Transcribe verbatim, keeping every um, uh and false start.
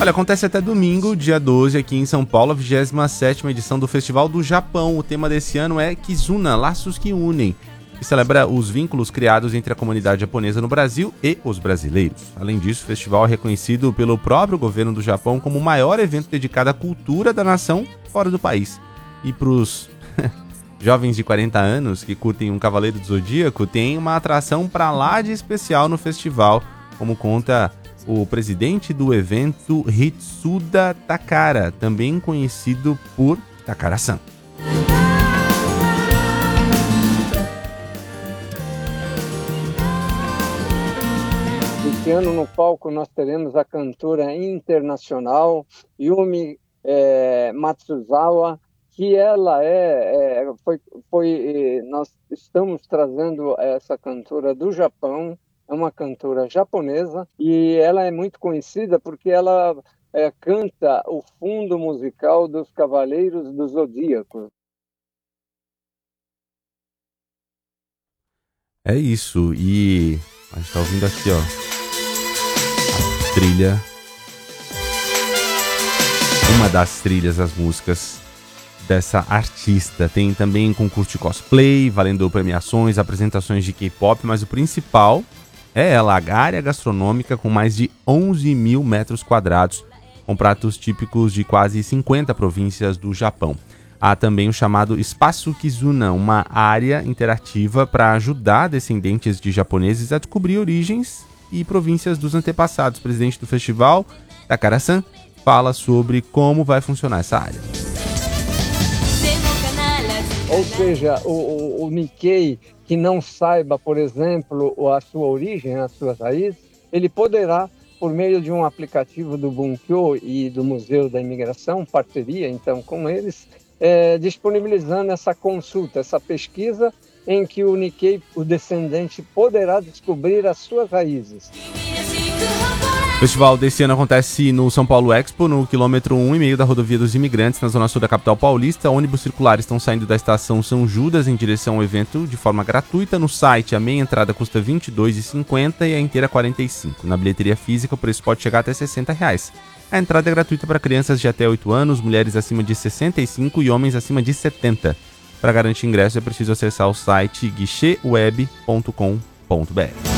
Olha, acontece até domingo, dia doze, aqui em São Paulo, a vigésima sétima edição do Festival do Japão. O tema desse ano é Kizuna, Laços que Unem, que celebra os vínculos criados entre a comunidade japonesa no Brasil e os brasileiros. Além disso, o festival é reconhecido pelo próprio governo do Japão como o maior evento dedicado à cultura da nação fora do país. E para os jovens de quarenta anos que curtem um Cavaleiro do Zodíaco, tem uma atração pra lá de especial no festival, como conta o presidente do evento, Hitsuda Takara, também conhecido por Takara-san. Esse ano no palco nós teremos a cantora internacional Yumi é, Matsuzawa, que ela é, é foi, foi, nós estamos trazendo essa cantora do Japão, é uma cantora japonesa, e ela é muito conhecida porque ela é, canta o fundo musical dos Cavaleiros do Zodíaco. É isso, e a gente tá ouvindo aqui, ó, a trilha, uma das trilhas das músicas dessa artista. Tem também concurso de cosplay, valendo premiações, apresentações de K-pop, mas o principal é ela, a área gastronômica com mais de onze mil metros quadrados, com pratos típicos de quase cinquenta províncias do Japão. Há também o chamado Espaço Kizuna, uma área interativa para ajudar descendentes de japoneses a descobrir origens e províncias dos antepassados. O presidente do festival, Takara-san, fala sobre como vai funcionar essa área. Ou seja, o, o, o Nikkei que não saiba, por exemplo, a sua origem, as suas raízes, ele poderá, por meio de um aplicativo do Bunkyo e do Museu da Imigração, parceria então com eles, é, disponibilizando essa consulta, essa pesquisa em que o Nikkei, o descendente, poderá descobrir as suas raízes. O festival desse ano acontece no São Paulo Expo, no quilômetro um e meio da rodovia dos Imigrantes, na zona sul da capital paulista. Ônibus circulares estão saindo da estação São Judas em direção ao evento de forma gratuita. No site, a meia entrada custa vinte e dois reais e cinquenta centavos e a inteira quarenta e cinco reais. Na bilheteria física, o preço pode chegar até sessenta reais. A entrada é gratuita para crianças de até oito anos, mulheres acima de sessenta e cinco e homens acima de setenta. Para garantir ingresso, é preciso acessar o site guichê web ponto com ponto br.